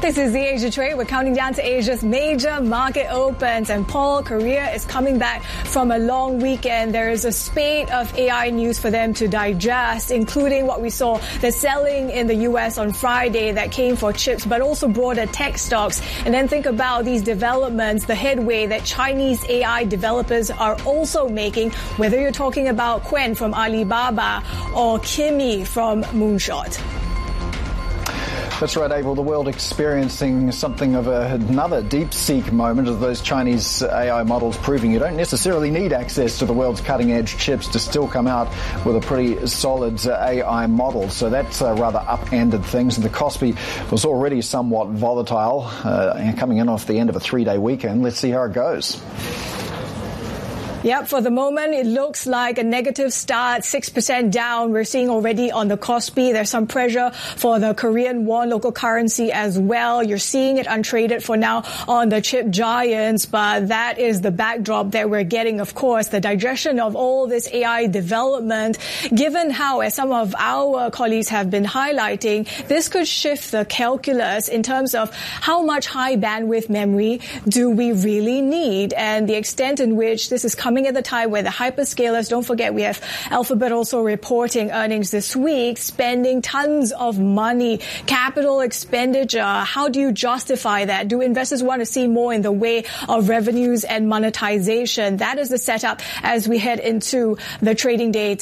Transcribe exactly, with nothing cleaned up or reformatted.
This is the Asia Trade. We're counting down to Asia's major market opens. And Paul, Korea is coming back from a long weekend. There is a spate of A I news for them to digest, including what we saw, the selling in the U S on Friday that came for chips, but also broader tech stocks. And then think about these developments, the headway that Chinese A I developers are also making, whether you're talking about Quen from Alibaba or Kimi from Moonshot. That's right, Abel. The world experiencing something of a, another DeepSeek moment of those Chinese A I models proving you don't necessarily need access to the world's cutting-edge chips to still come out with a pretty solid uh, A I model. So that's uh, rather upended things. And the Kospi was already somewhat volatile, uh, coming in off the end of a three-day weekend. Let's see how it goes. Yep, for the moment, it looks like a negative start, six percent down. We're seeing already on the Kospi. There's some pressure for the Korean won, local currency as well. You're seeing it untraded for now on the chip giants, but that is the backdrop that we're getting, of course, the digestion of all this A I development, given how, as some of our colleagues have been highlighting, this could shift the calculus in terms of how much high bandwidth memory do we really need, and the extent in which this is coming at the time where the hyperscalers, don't forget we have Alphabet also reporting earnings this week, spending tons of money, capital expenditure. How do you justify that? Do investors want to see more in the way of revenues and monetization? That is the setup as we head into the trading day.